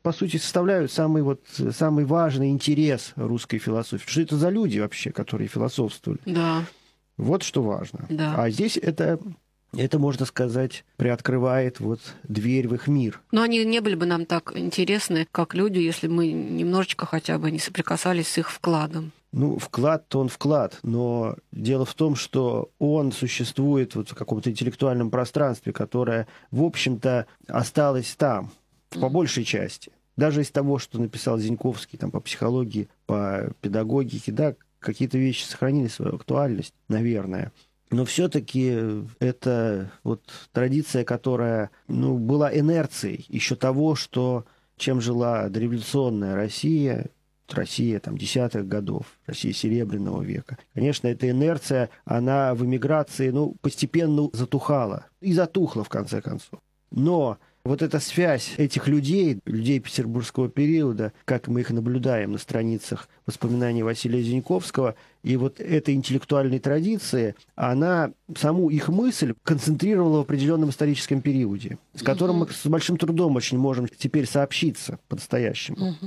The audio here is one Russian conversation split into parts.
по сути, составляют самый важный интерес русской философии. Что это за люди вообще, которые философствовали? Да. Вот что важно. Да. А здесь это, можно сказать, приоткрывает дверь в их мир. Но они не были бы нам так интересны, как люди, если мы немножечко хотя бы не соприкасались с их вкладом. Вклад-то он вклад, но дело в том, что он существует в каком-то интеллектуальном пространстве, которое, в общем-то, осталось там, по большей части. Даже из того, что написал Зиньковский по психологии, по педагогике, да, какие-то вещи сохранили свою актуальность, наверное. Но все-таки это традиция, которая была инерцией еще того, чем жила дореволюционная Россия десятых годов, Россия Серебряного века. Конечно, эта инерция, она в эмиграции постепенно затухала. И затухла, в конце концов. Но эта связь этих людей петербургского периода, как мы их наблюдаем на страницах воспоминаний Василия Зиньковского, и этой интеллектуальной традиции, она саму их мысль концентрировала в определенном историческом периоде, с которым мы с большим трудом очень можем теперь сообщиться по-настоящему.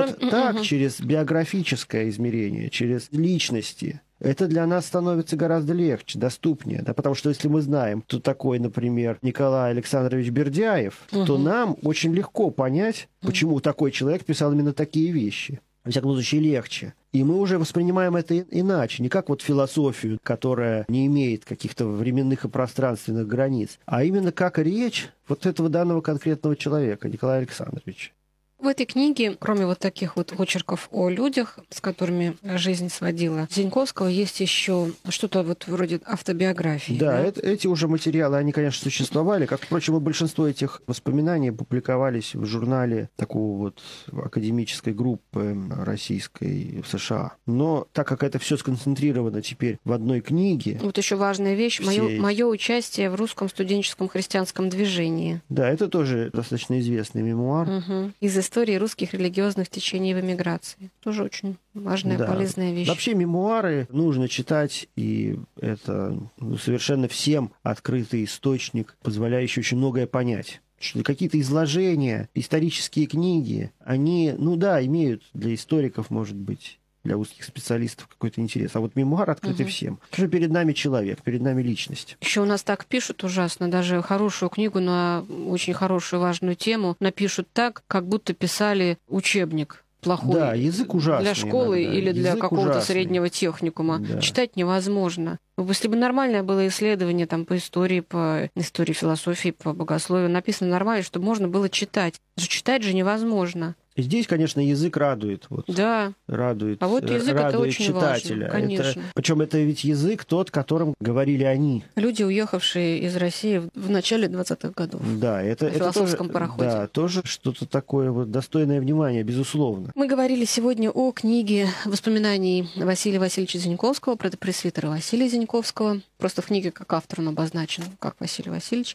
Через биографическое измерение, через личности, это для нас становится гораздо легче, доступнее. Да? Потому что если мы знаем, кто такой, например, Николай Александрович Бердяев, то нам очень легко понять, почему такой человек писал именно такие вещи. Во всяком случае, легче. И мы уже воспринимаем это иначе. Не как философию, которая не имеет каких-то временных и пространственных границ, а именно как речь этого данного конкретного человека, Николая Александровича. В этой книге, кроме таких очерков о людях, с которыми жизнь сводила Зиньковского, есть еще что-то вроде автобиографии. Да, эти уже материалы, они, конечно, существовали, как, впрочем, и большинство этих воспоминаний публиковались в журнале такого академической группы российской в США. Но так как это все сконцентрировано теперь в одной книге... еще важная вещь, мое участие в русском студенческом христианском движении. Да, это тоже достаточно известный мемуар. Из истории русских религиозных течений в эмиграции. Тоже очень важная, полезная вещь. Вообще мемуары нужно читать, и это совершенно всем открытый источник, позволяющий очень многое понять. Что какие-то изложения, исторические книги, они, имеют для историков, может быть, для узких специалистов какой-то интерес. А мемуар открытый всем. Что перед нами человек, перед нами личность. Еще у нас так пишут ужасно, даже хорошую книгу на очень хорошую важную тему напишут так, как будто писали учебник плохой. Да, язык ужасный. Для школы иногда. или для какого-то ужасный. среднего техникума. Да. Читать невозможно. Если бы нормальное было исследование по истории философии, по богословию, написано нормально, чтобы можно было читать. Читать же невозможно. Здесь, конечно, язык радует. Да. Радует, а язык радует это очень читателя. важно, конечно. Причем это ведь язык тот, которым говорили они. Люди, уехавшие из России в начале 20-х годов. Да, это философском тоже, пароходе. Да, тоже что-то такое достойное внимания, безусловно. Мы говорили сегодня о книге воспоминаний Василия Васильевича Зиньковского, протопресвитера Василия Зиньковского. Просто в книге как автор он обозначен, как Василий Васильевич.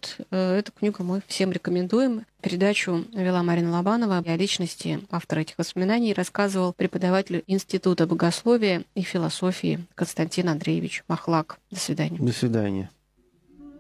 Эту книгу мы всем рекомендуем. Передачу вела Марина Лобанова. О личности автора этих воспоминаний рассказывал преподаватель Института богословия и философии Константин Андреевич Махлак. До свидания. До свидания.